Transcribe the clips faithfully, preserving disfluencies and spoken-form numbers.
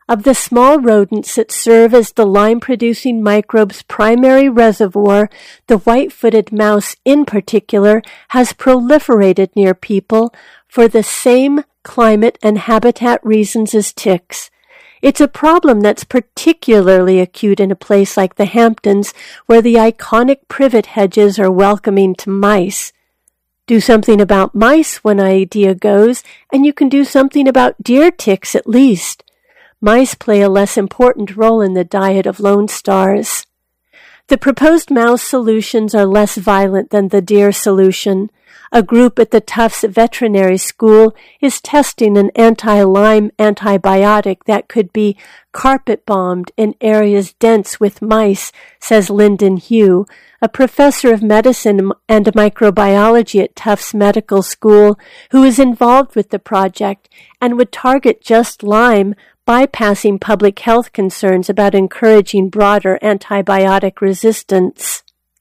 Of the small rodents that serve as the lime-producing microbes' primary reservoir, the white-footed mouse in particular has proliferated near people for the same climate and habitat reasons as ticks. It's a problem that's particularly acute in a place like the Hamptons, where the iconic privet hedges are welcoming to mice. Do something about mice, one idea goes, and you can do something about deer ticks at least. Mice play a less important role in the diet of lone stars. The proposed mouse solutions are less violent than the deer solution. A group at the Tufts Veterinary School is testing an anti-Lyme antibiotic that could be carpet-bombed in areas dense with mice, says Lyndon Hugh, a professor of medicine and microbiology at Tufts Medical School, who is involved with the project and would target just Lyme, bypassing public health concerns about encouraging broader antibiotic resistance.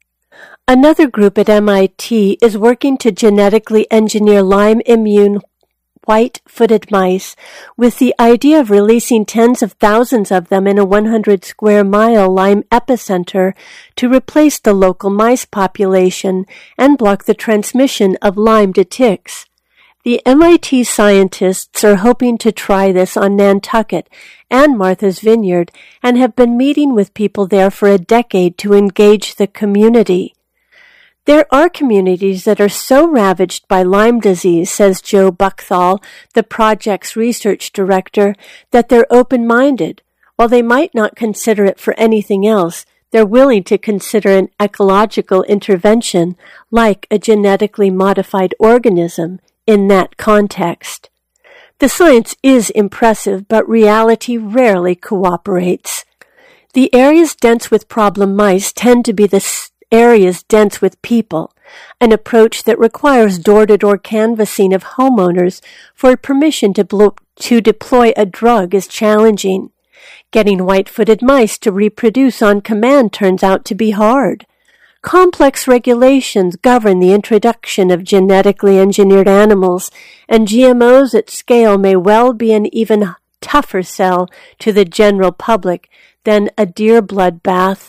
Another group at M I T is working to genetically engineer Lyme-immune white-footed mice with the idea of releasing tens of thousands of them in a one hundred square mile Lyme epicenter to replace the local mice population and block the transmission of Lyme to ticks. The M I T scientists are hoping to try this on Nantucket and Martha's Vineyard and have been meeting with people there for a decade to engage the community. There are communities that are so ravaged by Lyme disease, says Joe Buckthall, the project's research director, that they're open-minded. While they might not consider it for anything else, they're willing to consider an ecological intervention like a genetically modified organism in that context. The science is impressive, but reality rarely cooperates. The areas dense with problem mice tend to be the areas dense with people, an approach that requires door-to-door canvassing of homeowners for permission to, blo- to deploy a drug is challenging. Getting white-footed mice to reproduce on command turns out to be hard. Complex regulations govern the introduction of genetically engineered animals, and G M Os at scale may well be an even tougher sell to the general public than a deer bloodbath.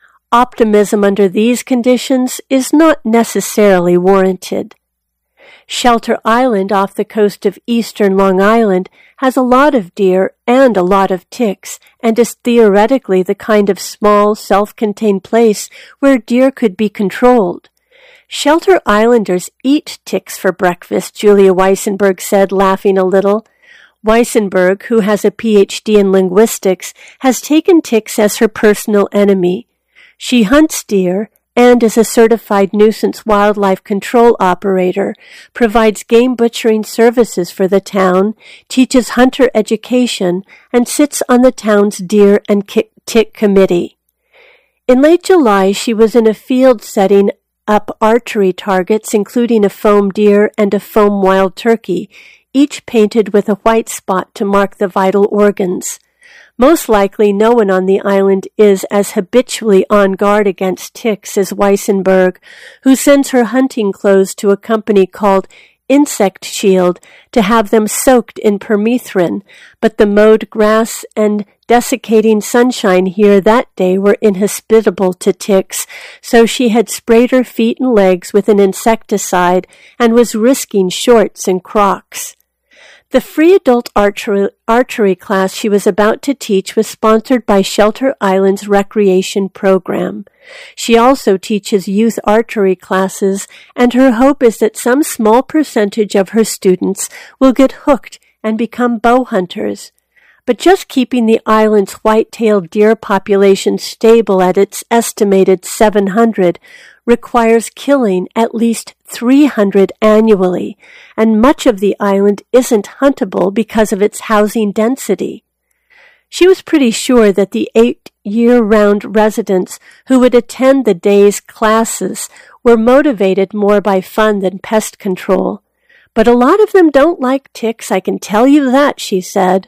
Optimism under these conditions is not necessarily warranted. Shelter Island off the coast of eastern Long Island has a lot of deer and a lot of ticks, and is theoretically the kind of small, self-contained place where deer could be controlled. Shelter Islanders eat ticks for breakfast, Julia Weissenberg said, laughing a little. Weissenberg, who has a P H D in linguistics, has taken ticks as her personal enemy. She hunts deer and is a certified nuisance wildlife control operator, provides game butchering services for the town, teaches hunter education, and sits on the town's deer and tick committee. In late July, she was in a field setting up archery targets, including a foam deer and a foam wild turkey, each painted with a white spot to mark the vital organs. Most likely no one on the island is as habitually on guard against ticks as Weissenberg, who sends her hunting clothes to a company called Insect Shield to have them soaked in permethrin, but the mowed grass and desiccating sunshine here that day were inhospitable to ticks, so she had sprayed her feet and legs with an insecticide and was risking shorts and Crocs. The free adult archery, archery class she was about to teach was sponsored by Shelter Island's recreation program. She also teaches youth archery classes, and her hope is that some small percentage of her students will get hooked and become bow hunters. But just keeping the island's white-tailed deer population stable at its estimated seven hundred requires killing at least three hundred annually, and much of the island isn't huntable because of its housing density. She was pretty sure that the eight year-round residents who would attend the day's classes were motivated more by fun than pest control. But a lot of them don't like ticks, I can tell you that, she said.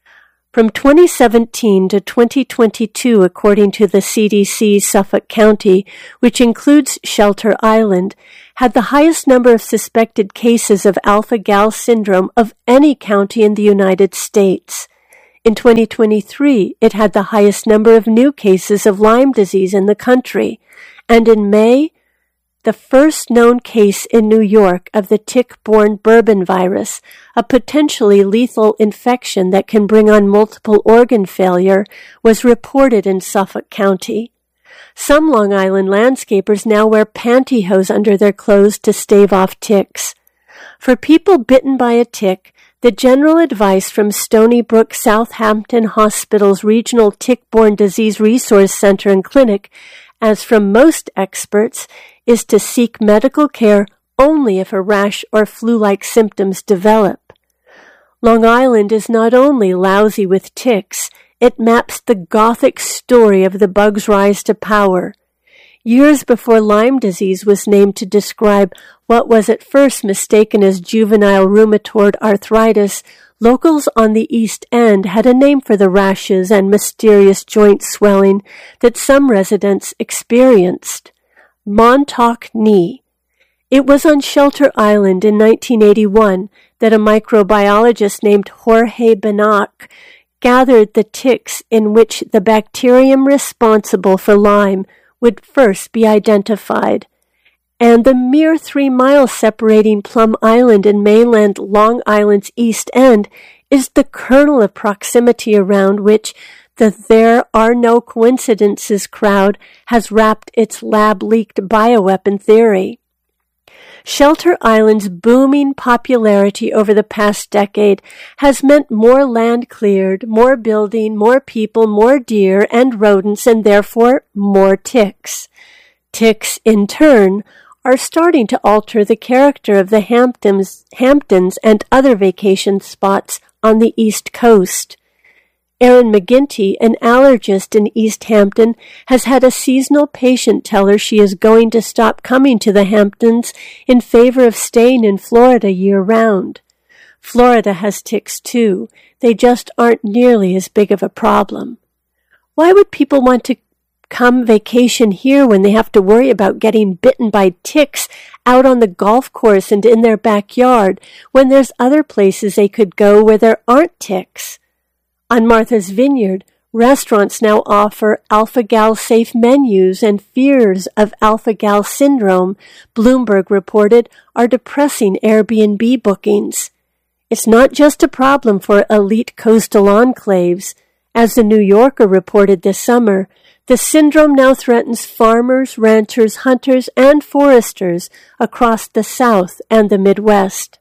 From twenty seventeen to twenty twenty-two, according to the C D C, Suffolk County, which includes Shelter Island, had the highest number of suspected cases of alpha-gal syndrome of any county in the United States. In twenty twenty-three, it had the highest number of new cases of Lyme disease in the country, and in May, the first known case in New York of the tick-borne bourbon virus, a potentially lethal infection that can bring on multiple organ failure, was reported in Suffolk County. Some Long Island landscapers now wear pantyhose under their clothes to stave off ticks. For people bitten by a tick, the general advice from Stony Brook Southampton Hospital's Regional Tick-Borne Disease Resource Center and Clinic, as from most experts, is to seek medical care only if a rash or flu-like symptoms develop. Long Island is not only lousy with ticks, it maps the Gothic story of the bug's rise to power. Years before Lyme disease was named to describe what was at first mistaken as juvenile rheumatoid arthritis, locals on the East End had a name for the rashes and mysterious joint swelling that some residents experienced: Montauk knee. It was on Shelter Island in nineteen eighty-one that a microbiologist named Jorge Benac gathered the ticks in which the bacterium responsible for Lyme would first be identified, and the mere three miles separating Plum Island and mainland Long Island's East End is the kernel of proximity around which the There Are No Coincidences crowd has wrapped its lab-leaked bioweapon theory. Shelter Island's booming popularity over the past decade has meant more land cleared, more building, more people, more deer and rodents, and therefore more ticks. Ticks, in turn, are starting to alter the character of the Hamptons, Hamptons and other vacation spots on the East Coast. Erin McGinty, an allergist in East Hampton, has had a seasonal patient tell her she is going to stop coming to the Hamptons in favor of staying in Florida year-round. Florida has ticks too. They just aren't nearly as big of a problem. Why would people want to come vacation here when they have to worry about getting bitten by ticks out on the golf course and in their backyard, when there's other places they could go where there aren't ticks? On Martha's Vineyard, restaurants now offer alpha-gal safe menus, and fears of alpha-gal syndrome, Bloomberg reported, are depressing Airbnb bookings. It's not just a problem for elite coastal enclaves. As the New Yorker reported this summer, the syndrome now threatens farmers, ranchers, hunters, and foresters across the South and the Midwest.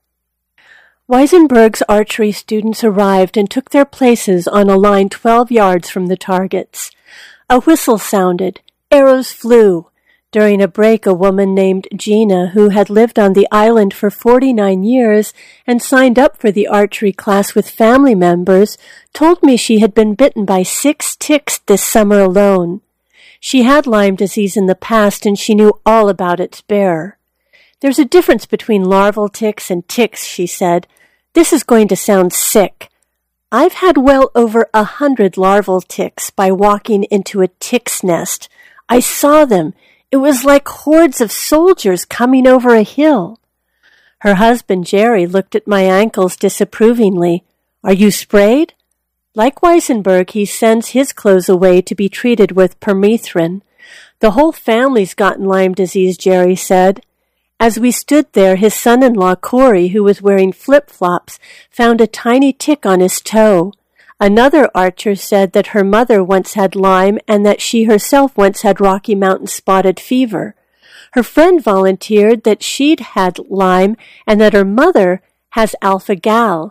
Weisenberg's archery students arrived and took their places on a line twelve yards from the targets. A whistle sounded. Arrows flew. During a break, a woman named Gina, who had lived on the island for forty-nine years and signed up for the archery class with family members, told me she had been bitten by six ticks this summer alone. She had Lyme disease in the past, and she knew all about its bearer. There's a difference between larval ticks and ticks, she said. This is going to sound sick. I've had well over a hundred larval ticks by walking into a tick's nest. I saw them. It was like hordes of soldiers coming over a hill. Her husband, Jerry, looked at my ankles disapprovingly. Are you sprayed? Like Weisenberg, he sends his clothes away to be treated with permethrin. The whole family's gotten Lyme disease, Jerry said. As we stood there, his son-in-law, Corey, who was wearing flip-flops, found a tiny tick on his toe. Another archer said that her mother once had Lyme and that she herself once had Rocky Mountain spotted fever. Her friend volunteered that she'd had Lyme and that her mother has alpha-gal.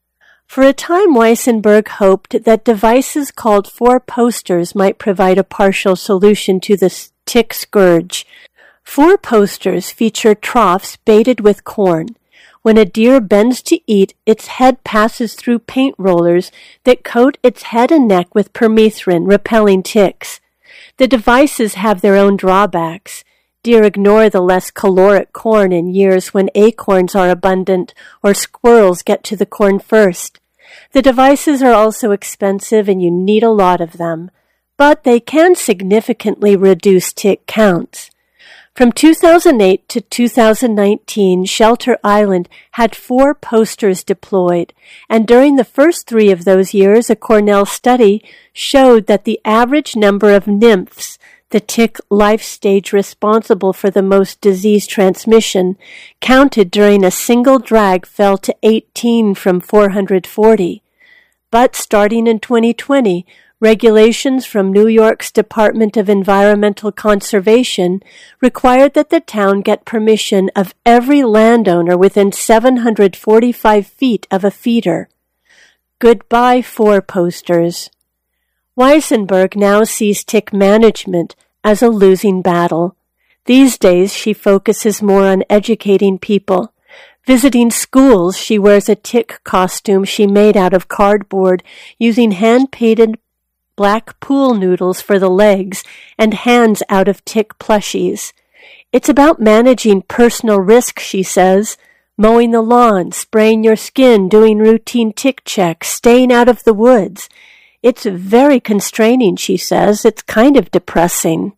For a time, Weisenberg hoped that devices called four posters might provide a partial solution to the tick scourge. Four posters feature troughs baited with corn. When a deer bends to eat, its head passes through paint rollers that coat its head and neck with permethrin, repelling ticks. The devices have their own drawbacks. Deer ignore the less caloric corn in years when acorns are abundant or squirrels get to the corn first. The devices are also expensive and you need a lot of them, but they can significantly reduce tick counts. From two thousand eight to two thousand nineteen, Shelter Island had four posters deployed, and during the first three of those years, a Cornell study showed that the average number of nymphs, the tick life stage responsible for the most disease transmission, counted during a single drag fell to eighteen from four hundred forty. But starting in twenty twenty, regulations from New York's Department of Environmental Conservation required that the town get permission of every landowner within seven hundred forty-five feet of a feeder. Goodbye, four posters. Weissenberg now sees tick management as a losing battle. These days, she focuses more on educating people. Visiting schools, she wears a tick costume she made out of cardboard, using hand-painted black pool noodles for the legs and hands out of tick plushies. It's about managing personal risk, she says, mowing the lawn, spraying your skin, doing routine tick checks, staying out of the woods. It's very constraining, she says. It's kind of depressing.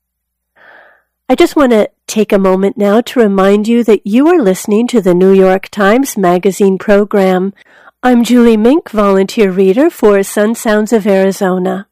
I just want to take a moment now to remind you that you are listening to the New York Times Magazine program. I'm Julie Mink, volunteer reader for Sun Sounds of Arizona.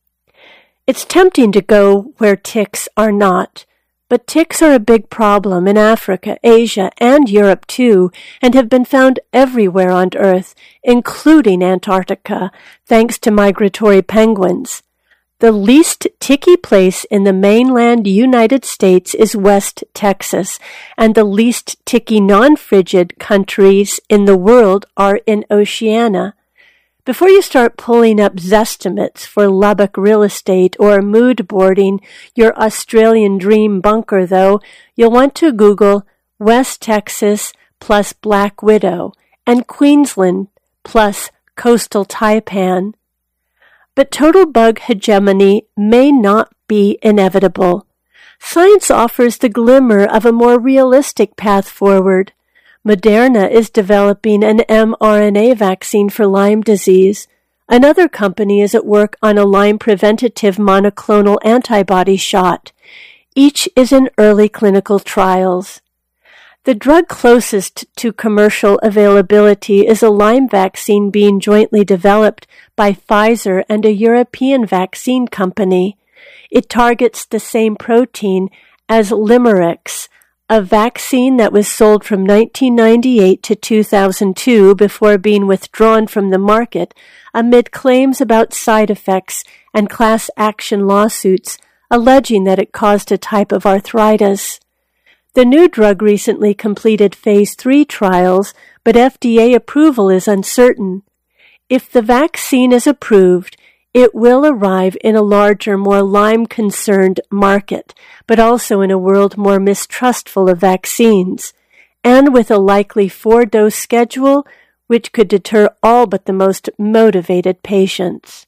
It's tempting to go where ticks are not, but ticks are a big problem in Africa, Asia, and Europe too, and have been found everywhere on Earth, including Antarctica, thanks to migratory penguins. The least ticky place in the mainland United States is West Texas, and the least ticky non-frigid countries in the world are in Oceania. Before you start pulling up Zestimates for Lubbock real estate or mood boarding your Australian dream bunker, though, you'll want to Google West Texas plus Black Widow and Queensland plus Coastal Taipan. But total bug hegemony may not be inevitable. Science offers the glimmer of a more realistic path forward. Moderna is developing an mRNA vaccine for Lyme disease. Another company is at work on a Lyme preventative monoclonal antibody shot. Each is in early clinical trials. The drug closest to commercial availability is a Lyme vaccine being jointly developed by Pfizer and a European vaccine company. It targets the same protein as Limerix, a vaccine that was sold from nineteen ninety-eight to two thousand two before being withdrawn from the market amid claims about side effects and class action lawsuits alleging that it caused a type of arthritis. The new drug recently completed phase three trials, but F D A approval is uncertain. If the vaccine is approved, it will arrive in a larger, more Lyme-concerned market, but also in a world more mistrustful of vaccines, and with a likely four-dose schedule, which could deter all but the most motivated patients.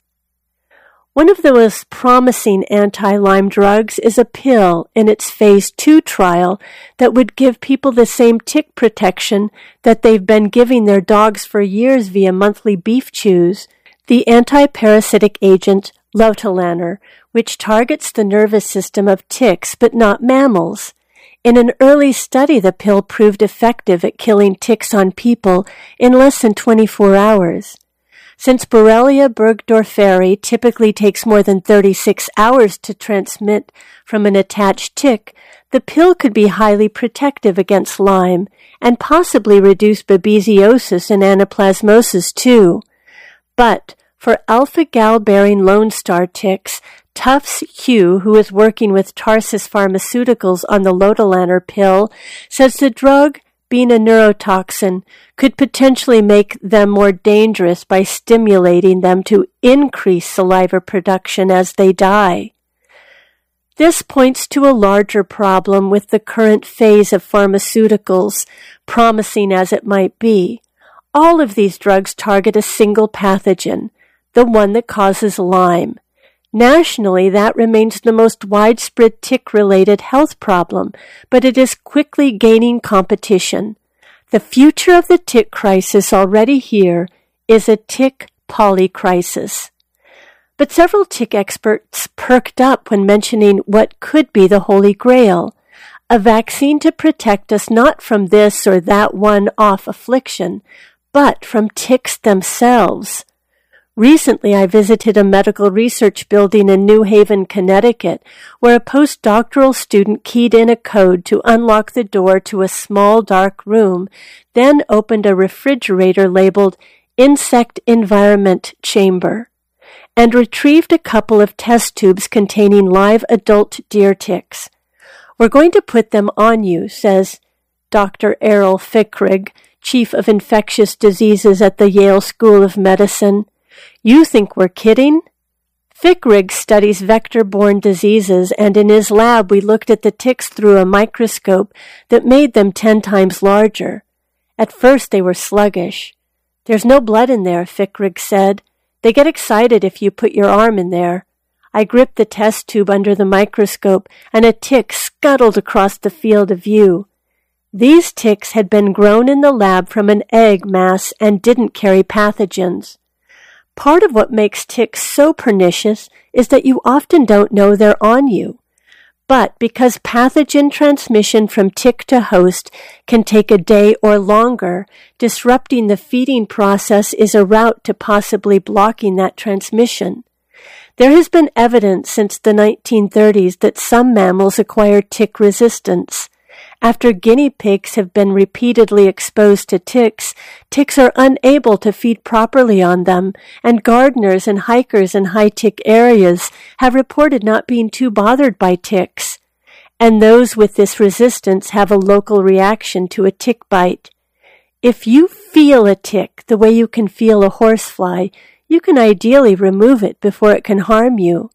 One of the most promising anti-Lyme drugs is a pill in its phase two trial that would give people the same tick protection that they've been giving their dogs for years via monthly beef chews. The anti-parasitic agent lotilaner, which targets the nervous system of ticks but not mammals. In an early study, the pill proved effective at killing ticks on people in less than twenty-four hours. Since Borrelia burgdorferi typically takes more than thirty-six hours to transmit from an attached tick, the pill could be highly protective against Lyme and possibly reduce babesiosis and anaplasmosis too. But for alpha-gal-bearing Lone Star ticks, Tufts Hugh, who is working with Tarsus Pharmaceuticals on the lotilaner pill, says the drug, being a neurotoxin, could potentially make them more dangerous by stimulating them to increase saliva production as they die. This points to a larger problem with the current phase of pharmaceuticals, promising as it might be. All of these drugs target a single pathogen, the one that causes Lyme. Nationally, that remains the most widespread tick-related health problem, but it is quickly gaining competition. The future of the tick crisis already here is a tick polycrisis. But several tick experts perked up when mentioning what could be the Holy Grail, a vaccine to protect us not from this or that one-off affliction, but from ticks themselves. Recently, I visited a medical research building in New Haven, Connecticut, where a postdoctoral student keyed in a code to unlock the door to a small dark room, then opened a refrigerator labeled Insect Environment Chamber, and retrieved a couple of test tubes containing live adult deer ticks. "We're going to put them on you," says Doctor Errol Fickrig, Chief of Infectious Diseases at the Yale School of Medicine. "You think we're kidding?" Fickrig studies vector-borne diseases, and in his lab we looked at the ticks through a microscope that made them ten times larger. At first they were sluggish. "There's no blood in there," Fickrig said. "They get excited if you put your arm in there." I gripped the test tube under the microscope, and a tick scuttled across the field of view. These ticks had been grown in the lab from an egg mass and didn't carry pathogens. Part of what makes ticks so pernicious is that you often don't know they're on you. But because pathogen transmission from tick to host can take a day or longer, disrupting the feeding process is a route to possibly blocking that transmission. There has been evidence since the nineteen thirties that some mammals acquire tick resistance. After guinea pigs have been repeatedly exposed to ticks, ticks are unable to feed properly on them, and gardeners and hikers in high-tick areas have reported not being too bothered by ticks. And those with this resistance have a local reaction to a tick bite. If you feel a tick the way you can feel a horsefly, you can ideally remove it before it can harm you.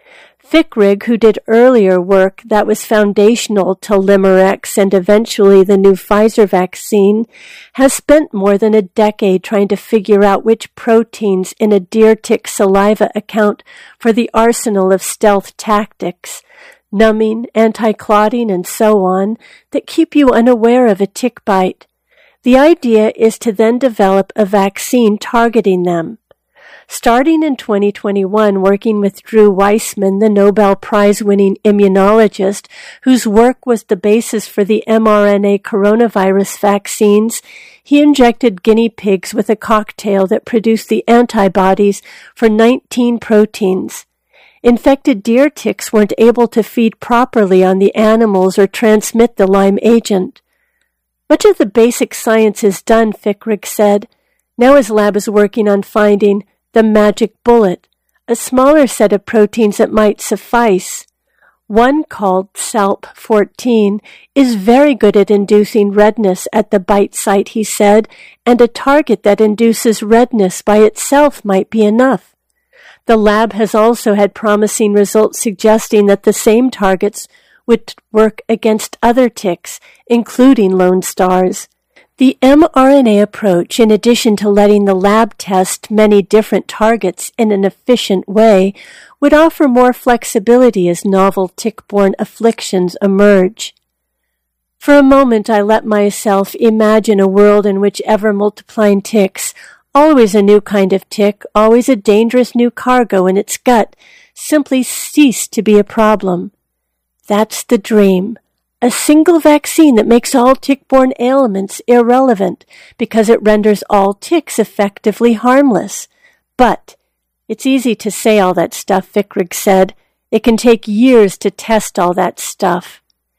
Fickrig, who did earlier work that was foundational to Limerex and eventually the new Pfizer vaccine, has spent more than a decade trying to figure out which proteins in a deer tick saliva account for the arsenal of stealth tactics, numbing, anti-clotting, and so on, that keep you unaware of a tick bite. The idea is to then develop a vaccine targeting them. Starting in twenty twenty-one, working with Drew Weissman, the Nobel Prize-winning immunologist, whose work was the basis for the mRNA coronavirus vaccines, he injected guinea pigs with a cocktail that produced the antibodies for nineteen proteins. Infected deer ticks weren't able to feed properly on the animals or transmit the Lyme agent. Much of the basic science is done, Fickrig said. Now his lab is working on finding the magic bullet, a smaller set of proteins that might suffice. One, called S A L P fourteen, is very good at inducing redness at the bite site, he said, and a target that induces redness by itself might be enough. The lab has also had promising results suggesting that the same targets would work against other ticks, including Lone Stars. The mRNA approach, in addition to letting the lab test many different targets in an efficient way, would offer more flexibility as novel tick-borne afflictions emerge. For a moment I let myself imagine a world in which ever-multiplying ticks, always a new kind of tick, always a dangerous new cargo in its gut, simply cease to be a problem. That's the dream. A single vaccine that makes all tick-borne ailments irrelevant because it renders all ticks effectively harmless. But it's easy to say all that stuff, Fickrig said. It can take years to test all that stuff.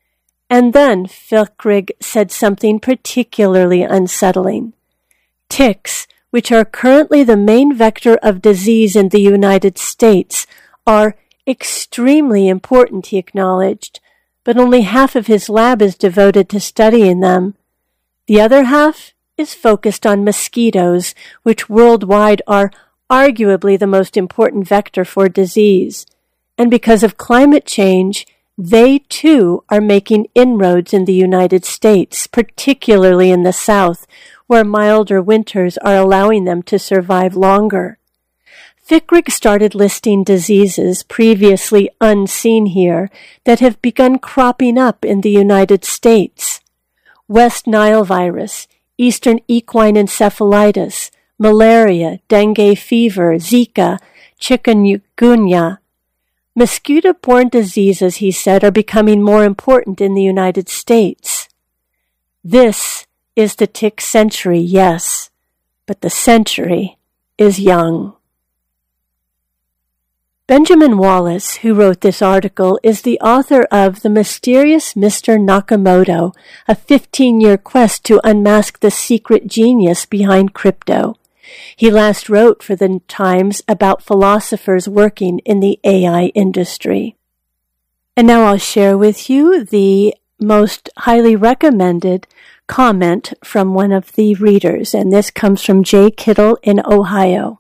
And then Fickrig said something particularly unsettling. Ticks, which are currently the main vector of disease in the United States, are extremely important, he acknowledged. But only half of his lab is devoted to studying them. The other half is focused on mosquitoes, which worldwide are arguably the most important vector for disease. And because of climate change, they too are making inroads in the United States, particularly in the South, where milder winters are allowing them to survive longer. Fickrig started listing diseases previously unseen here that have begun cropping up in the United States. West Nile virus, Eastern equine encephalitis, malaria, dengue fever, Zika, chikungunya. Mosquito-borne diseases, he said, are becoming more important in the United States. This is the tick century, yes, but the century is young. Benjamin Wallace, who wrote this article, is the author of The Mysterious Mister Nakamoto, a fifteen-year quest to unmask the secret genius behind crypto. He last wrote for the Times about philosophers working in the A I industry. And now I'll share with you the most highly recommended comment from one of the readers, and this comes from Jay Kittle in Ohio.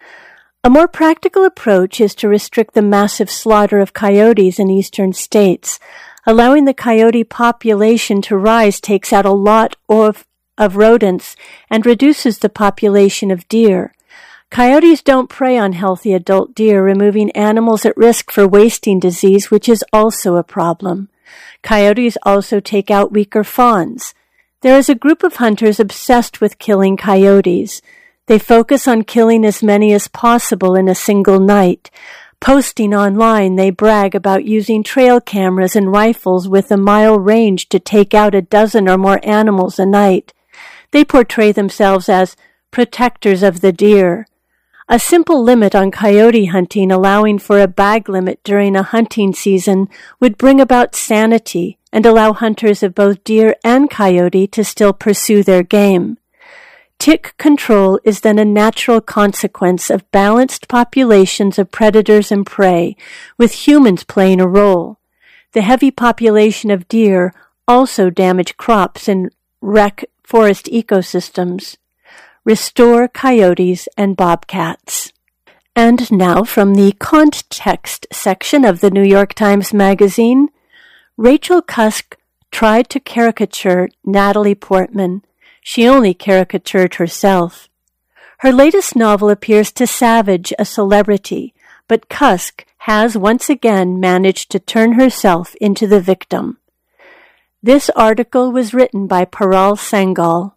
A more practical approach is to restrict the massive slaughter of coyotes in eastern states. Allowing the coyote population to rise takes out a lot of of rodents and reduces the population of deer. Coyotes don't prey on healthy adult deer, removing animals at risk for wasting disease, which is also a problem. Coyotes also take out weaker fawns. There is a group of hunters obsessed with killing coyotes. They focus on killing as many as possible in a single night. Posting online, they brag about using trail cameras and rifles with a mile range to take out a dozen or more animals a night. They portray themselves as protectors of the deer. A simple limit on coyote hunting, allowing for a bag limit during a hunting season, would bring about sanity and allow hunters of both deer and coyote to still pursue their game. Tick control is then a natural consequence of balanced populations of predators and prey, with humans playing a role. The heavy population of deer also damage crops and wreck forest ecosystems. Restore coyotes and bobcats. And now from the context section of the New York Times Magazine, Rachel Cusk tried to caricature Natalie Portman. She only caricatured herself. Her latest novel appears to savage a celebrity, but Cusk has once again managed to turn herself into the victim. This article was written by Paral Sangal.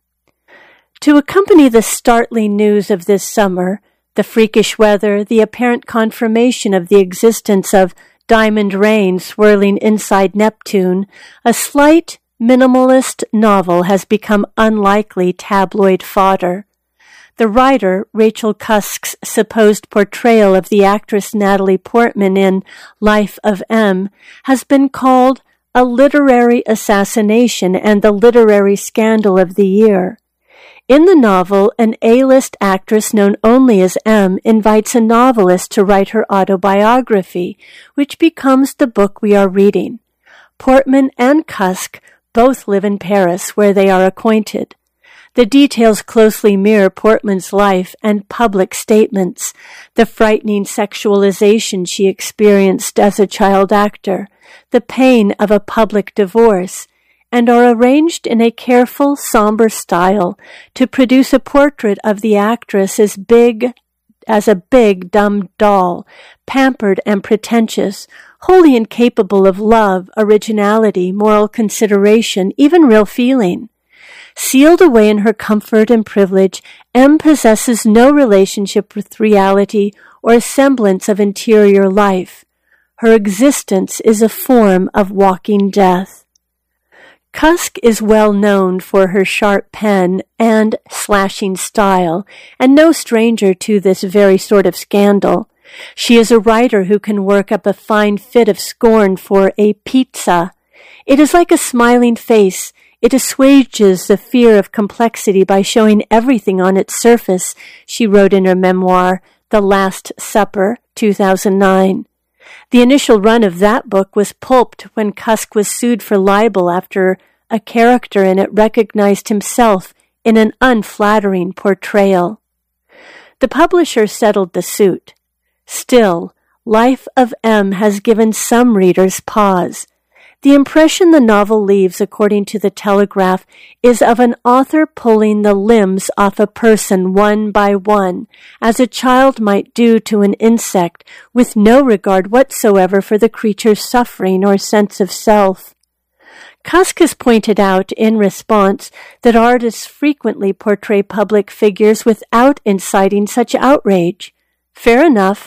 To accompany the startling news of this summer, the freakish weather, the apparent confirmation of the existence of diamond rain swirling inside Neptune, a slight, minimalist novel has become unlikely tabloid fodder. The writer, Rachel Cusk's supposed portrayal of the actress Natalie Portman in Life of M has been called a literary assassination and the literary scandal of the year. In the novel, an A-list actress known only as M invites a novelist to write her autobiography, which becomes the book we are reading. Portman and Cusk both live in Paris, where they are acquainted. The details closely mirror Portman's life and public statements, the frightening sexualization she experienced as a child actor, the pain of a public divorce, and are arranged in a careful, somber style to produce a portrait of the actress as big as a big, dumb doll, pampered and pretentious, wholly incapable of love, originality, moral consideration, even real feeling. Sealed away in her comfort and privilege, M possesses no relationship with reality or semblance of interior life. Her existence is a form of walking death. Cusk is well known for her sharp pen and slashing style, and no stranger to this very sort of scandal. She is a writer who can work up a fine fit of scorn for a pizza. It is like a smiling face. It assuages the fear of complexity by showing everything on its surface, she wrote in her memoir, The Last Supper, two thousand nine. The initial run of that book was pulped when Cusk was sued for libel after a character in it recognized himself in an unflattering portrayal. The publisher settled the suit. Still, Life of M has given some readers pause. The impression the novel leaves, according to the Telegraph, is of an author pulling the limbs off a person one by one, as a child might do to an insect, with no regard whatsoever for the creature's suffering or sense of self. Cusk has pointed out in response that artists frequently portray public figures without inciting such outrage. Fair enough.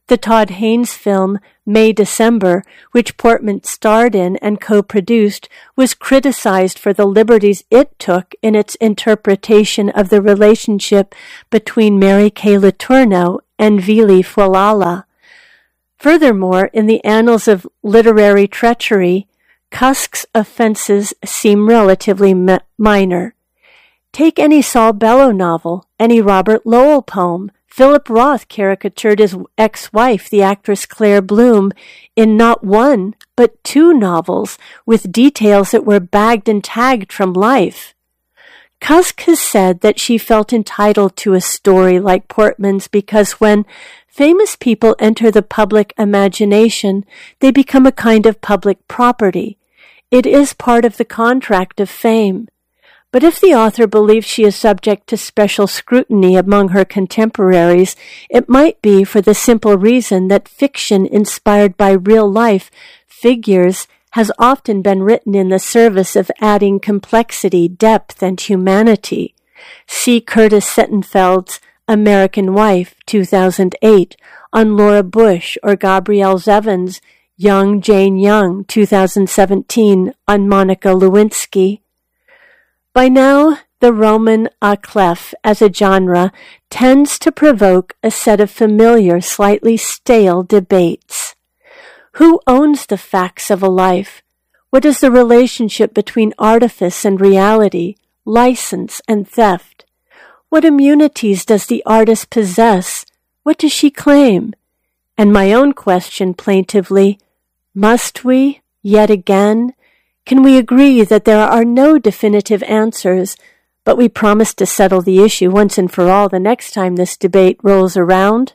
The Todd Haynes film, May December, which Portman starred in and co-produced, was criticized for the liberties it took in its interpretation of the relationship between Mary Kay Letourneau and Vili Fualala. Furthermore, in the annals of literary treachery, Cusk's offenses seem relatively mi- minor. Take any Saul Bellow novel, any Robert Lowell poem. Philip Roth caricatured his ex-wife, the actress Claire Bloom, in not one, but two novels with details that were bagged and tagged from life. Cusk has said that she felt entitled to a story like Portman's because when famous people enter the public imagination, they become a kind of public property. It is part of the contract of fame. But if the author believes she is subject to special scrutiny among her contemporaries, it might be for the simple reason that fiction inspired by real-life figures has often been written in the service of adding complexity, depth, and humanity. See Curtis Sittenfeld's American Wife, two thousand eight, on Laura Bush, or Gabrielle Zevin's Young Jane Young, two thousand seventeen, on Monica Lewinsky. By now, the roman à clef as a genre tends to provoke a set of familiar, slightly stale debates. Who owns the facts of a life? What is the relationship between artifice and reality, license and theft? What immunities does the artist possess? What does she claim? And my own question plaintively, must we, yet again, can we agree that there are no definitive answers, but we promise to settle the issue once and for all the next time this debate rolls around?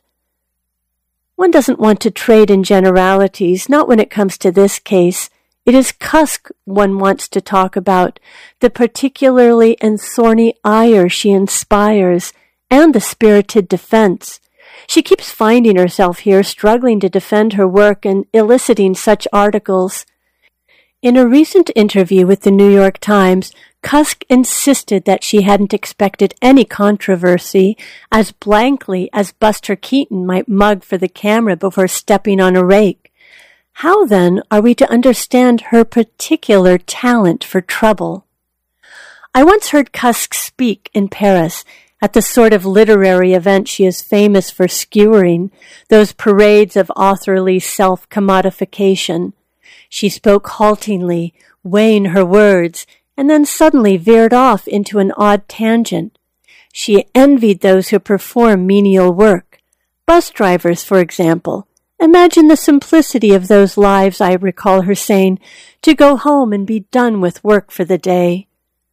One doesn't want to trade in generalities, not when it comes to this case. It is Cusk one wants to talk about, the particularly and thorny ire she inspires, and the spirited defense. She keeps finding herself here struggling to defend her work and eliciting such articles. In a recent interview with the New York Times, Cusk insisted that she hadn't expected any controversy, as blankly as Buster Keaton might mug for the camera before stepping on a rake. How, then, are we to understand her particular talent for trouble? I once heard Cusk speak in Paris at the sort of literary event she is famous for skewering, those parades of authorly self-commodification. She spoke haltingly, weighing her words, and then suddenly veered off into an odd tangent. She envied those who perform menial work. Bus drivers, for example. Imagine the simplicity of those lives, I recall her saying, to go home and be done with work for the day.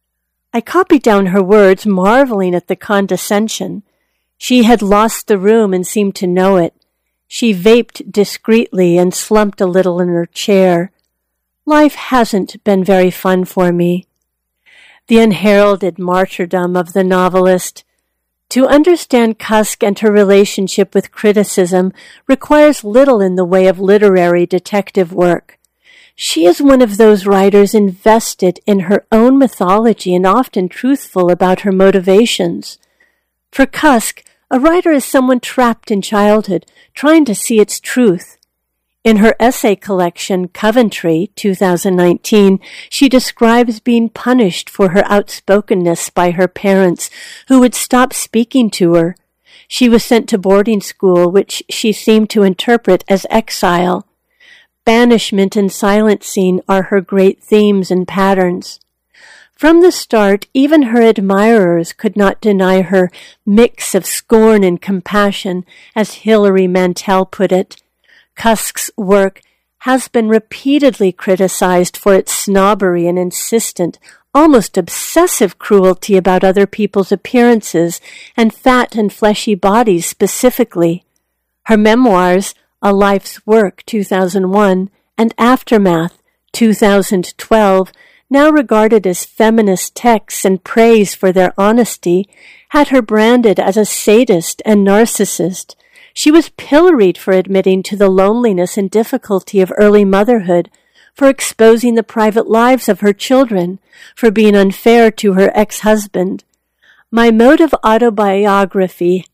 I copied down her words, marveling at the condescension. She had lost the room and seemed to know it. She vaped discreetly and slumped a little in her chair. Life hasn't been very fun for me. The unheralded martyrdom of the novelist. To understand Cusk and her relationship with criticism requires little in the way of literary detective work. She is one of those writers invested in her own mythology and often truthful about her motivations. For Cusk, a writer is someone trapped in childhood, trying to see its truth. In her essay collection, Coventry, two thousand nineteen, she describes being punished for her outspokenness by her parents, who would stop speaking to her. She was sent to boarding school, which she seemed to interpret as exile. Banishment and silencing are her great themes and patterns. From the start, even her admirers could not deny her mix of scorn and compassion, as Hilary Mantel put it. Cusk's work has been repeatedly criticized for its snobbery and insistent, almost obsessive cruelty about other people's appearances and fat and fleshy bodies specifically. Her memoirs, A Life's Work, two thousand one, and Aftermath, two thousand twelve, now regarded as feminist texts and praised for their honesty, had her branded as a sadist and narcissist. She was pilloried for admitting to the loneliness and difficulty of early motherhood, for exposing the private lives of her children, for being unfair to her ex-husband. My mode of autobiography has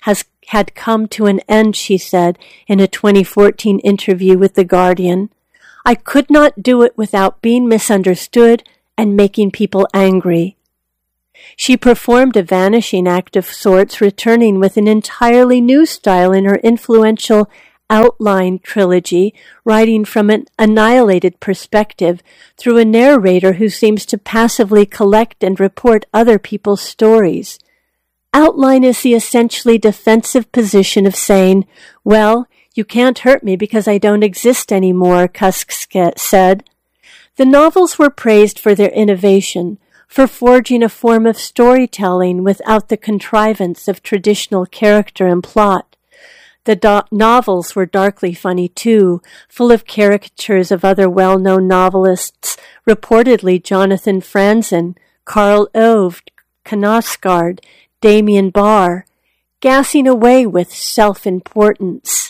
had come to an end, she said in a twenty fourteen interview with The Guardian. I could not do it without being misunderstood and making people angry. She performed a vanishing act of sorts, returning with an entirely new style in her influential Outline trilogy, writing from an annihilated perspective through a narrator who seems to passively collect and report other people's stories. Outline is the essentially defensive position of saying, well, you can't hurt me because I don't exist anymore, Cusk said. The novels were praised for their innovation, for forging a form of storytelling without the contrivance of traditional character and plot. The do- novels were darkly funny, too, full of caricatures of other well-known novelists, reportedly Jonathan Franzen, Carl Ove, Knausgaard, Damien Barr, gassing away with self-importance.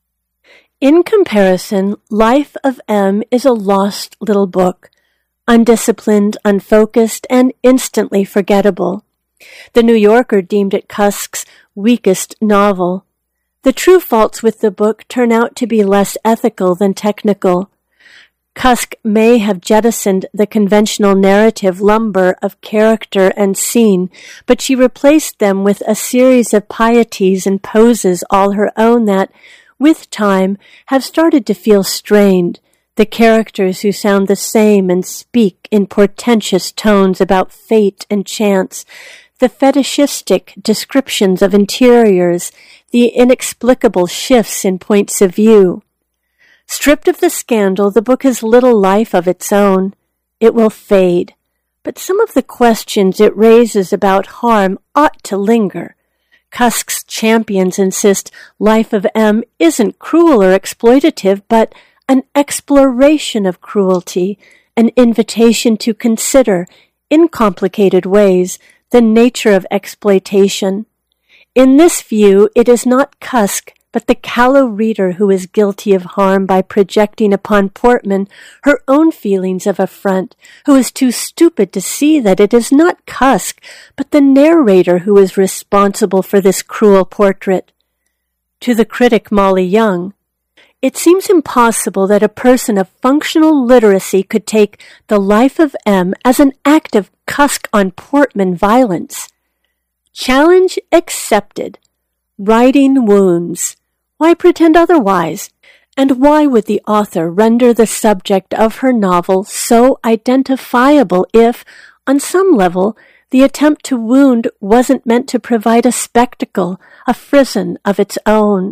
In comparison, Life of M is a lost little book, undisciplined, unfocused, and instantly forgettable. The New Yorker deemed it Cusk's weakest novel. The true faults with the book turn out to be less ethical than technical. Cusk may have jettisoned the conventional narrative lumber of character and scene, but she replaced them with a series of pieties and poses all her own that, with time, have started to feel strained. The characters who sound the same and speak in portentous tones about fate and chance, the fetishistic descriptions of interiors, the inexplicable shifts in points of view. Stripped of the scandal, the book has little life of its own. It will fade, but some of the questions it raises about harm ought to linger. Cusk's champions insist Life of M isn't cruel or exploitative, but an exploration of cruelty, an invitation to consider, in complicated ways, the nature of exploitation. In this view, it is not Cusk, but the callow reader who is guilty of harm by projecting upon Portman her own feelings of affront, who is too stupid to see that it is not Cusk, but the narrator who is responsible for this cruel portrait. To the critic Molly Young, it seems impossible that a person of functional literacy could take The Life of M as an act of Cusk on Portman violence. Challenge accepted. Writing wounds. Why pretend otherwise? And why would the author render the subject of her novel so identifiable if, on some level, the attempt to wound wasn't meant to provide a spectacle, a frisson of its own?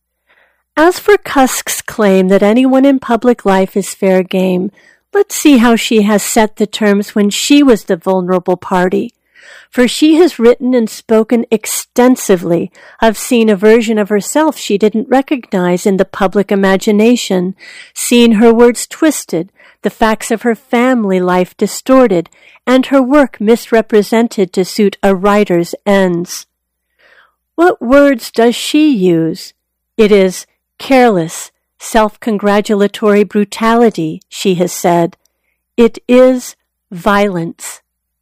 As for Cusk's claim that anyone in public life is fair game, let's see how she has set the terms when she was the vulnerable party. For she has written and spoken extensively of seeing a version of herself she didn't recognize in the public imagination, seeing her words twisted, the facts of her family life distorted, and her work misrepresented to suit a writer's ends. What words does she use? It is careless, self-congratulatory brutality, she has said. It is violence.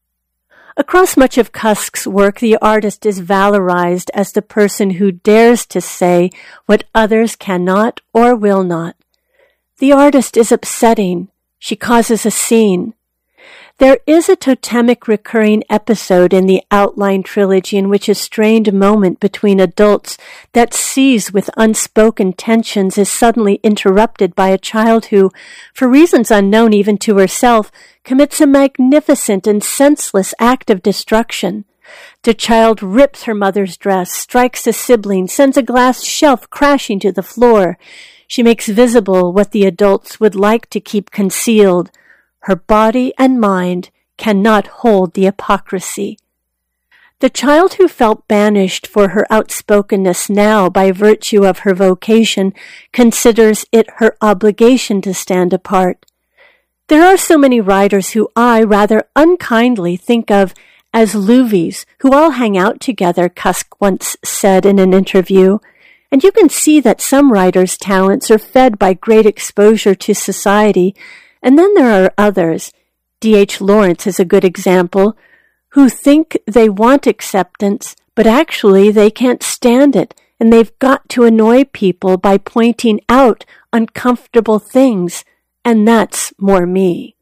Across much of Cusk's work, the artist is valorized as the person who dares to say what others cannot or will not. The artist is upsetting. She causes a scene. There is a totemic recurring episode in the Outline trilogy in which a strained moment between adults that seethes with unspoken tensions is suddenly interrupted by a child who, for reasons unknown even to herself, commits a magnificent and senseless act of destruction. The child rips her mother's dress, strikes a sibling, sends a glass shelf crashing to the floor. She makes visible what the adults would like to keep concealed. Her body and mind cannot hold the hypocrisy. The child who felt banished for her outspokenness now by virtue of her vocation considers it her obligation to stand apart. There are so many writers who I, rather unkindly, think of as Luvies, who all hang out together, Cusk once said in an interview. And you can see that some writers' talents are fed by great exposure to society. And then there are others, D H Lawrence is a good example, who think they want acceptance, but actually they can't stand it, and they've got to annoy people by pointing out uncomfortable things, and that's more me.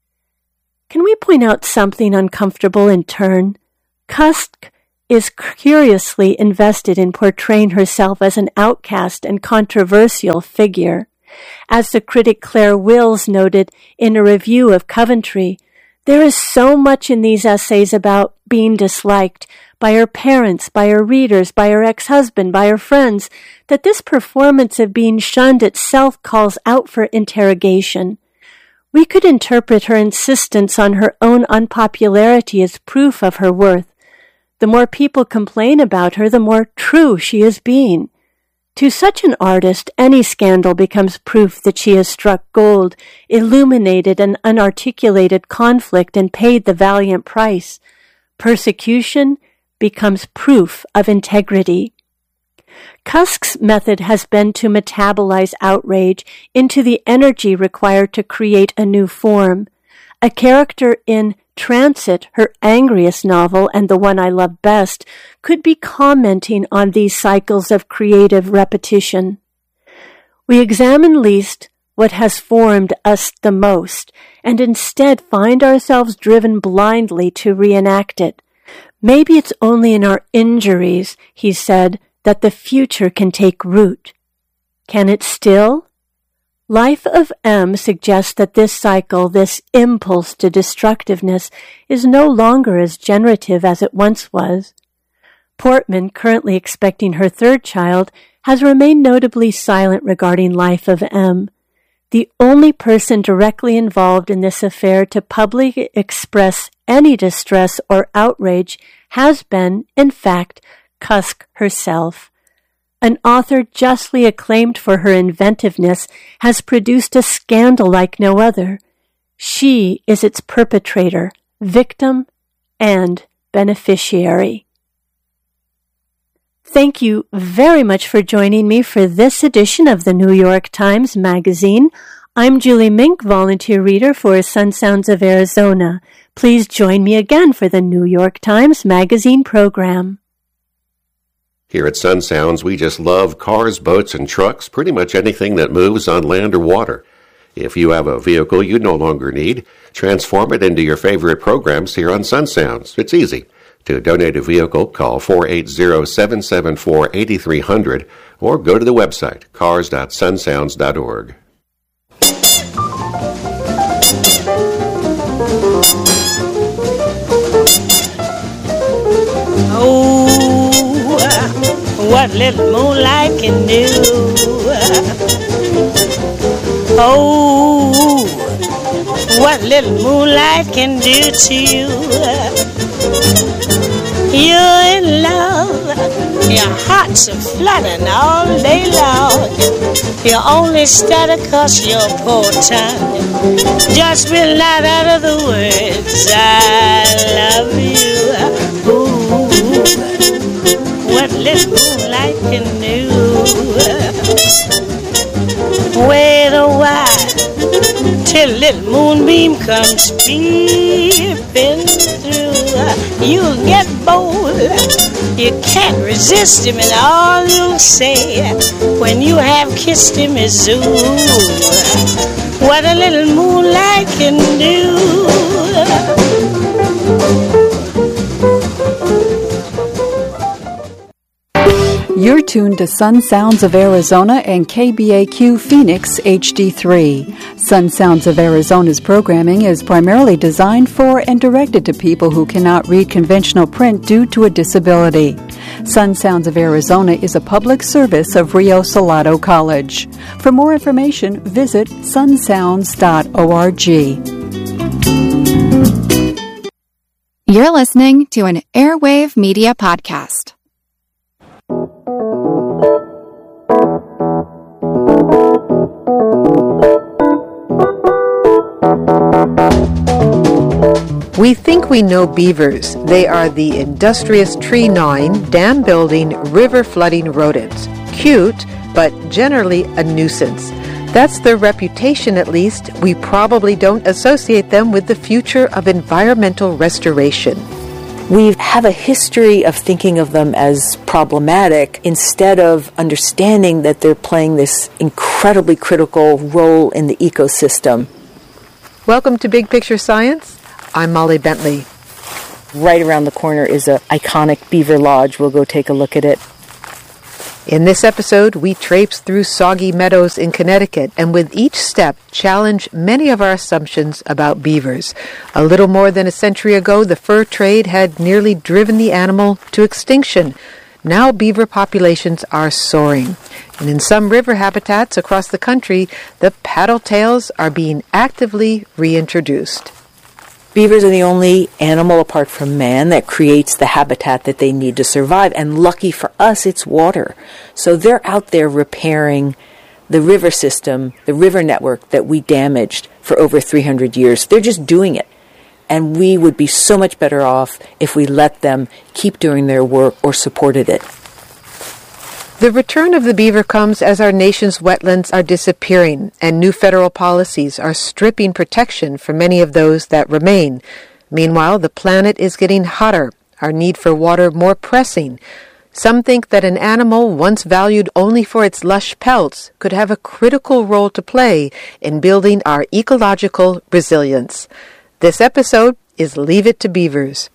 Can we point out something uncomfortable in turn? Cusk is curiously invested in portraying herself as an outcast and controversial figure. As the critic Claire Wills noted in a review of Coventry, there is so much in these essays about being disliked by her parents, by her readers, by her ex-husband, by her friends, that this performance of being shunned itself calls out for interrogation. We could interpret her insistence on her own unpopularity as proof of her worth. The more people complain about her, the more true she is being. To such an artist, any scandal becomes proof that she has struck gold, illuminated an unarticulated conflict, and paid the valiant price. Persecution becomes proof of integrity. Cusk's method has been to metabolize outrage into the energy required to create a new form. A character in Transit, her angriest novel and the one I love best, could be commenting on these cycles of creative repetition. We examine least what has formed us the most, and instead find ourselves driven blindly to reenact it. Maybe it's only in our injuries, he said, that the future can take root. Can it still? Life of M suggests that this cycle, this impulse to destructiveness, is no longer as generative as it once was. Portman, currently expecting her third child, has remained notably silent regarding Life of M. The only person directly involved in this affair to publicly express any distress or outrage has been, in fact, Cusk herself. An author justly acclaimed for her inventiveness has produced a scandal like no other. She is its perpetrator, victim, and beneficiary. Thank you very much for joining me for this edition of the New York Times Magazine. I'm Julie Mink, volunteer reader for Sun Sounds of Arizona. Please join me again for the New York Times Magazine program. Here at Sun Sounds, we just love cars, boats, and trucks, pretty much anything that moves on land or water. If you have a vehicle you no longer need, transform it into your favorite programs here on Sun Sounds. It's easy. To donate a vehicle, call four eight zero, seven seven four, eight three zero zero or go to the website, cars dot sun sounds dot org. What little moonlight can do. Oh, what little moonlight can do to you. You're in love, your heart's a fluttering all day long. You only stutter 'cause your poor tongue just will not utter the words I love you. Ooh, what little moonlight can do. Wait a while till little moonbeam comes peeping through. You'll get bold, you can't resist him, and all you'll say when you have kissed him is ooh, what a little moonlight can do. You're tuned to Sun Sounds of Arizona and K B A Q Phoenix H D three. Sun Sounds of Arizona's programming is primarily designed for and directed to people who cannot read conventional print due to a disability. Sun Sounds of Arizona is a public service of Rio Salado College. For more information, visit sun sounds dot org. You're listening to an Airwave Media Podcast. We think we know beavers. They are the industrious tree-gnawing, dam-building, river-flooding rodents. Cute, but generally a nuisance. That's their reputation, at least. We probably don't associate them with the future of environmental restoration. We have a history of thinking of them as problematic instead of understanding that they're playing this incredibly critical role in the ecosystem. Welcome to Big Picture Science. I'm Molly Bentley. Right around the corner is an iconic beaver lodge. We'll go take a look at it. In this episode, we traipse through soggy meadows in Connecticut and with each step challenge many of our assumptions about beavers. A little more than a century ago, the fur trade had nearly driven the animal to extinction. Now beaver populations are soaring. And in some river habitats across the country, the paddle tails are being actively reintroduced. Beavers are the only animal apart from man that creates the habitat that they need to survive. And lucky for us, it's water. So they're out there repairing the river system, the river network that we damaged for over three hundred years. They're just doing it. And we would be so much better off if we let them keep doing their work or supported it. The return of the beaver comes as our nation's wetlands are disappearing and new federal policies are stripping protection from many of those that remain. Meanwhile, the planet is getting hotter, our need for water more pressing. Some think that an animal once valued only for its lush pelts could have a critical role to play in building our ecological resilience. This episode is Leave It to Beavers.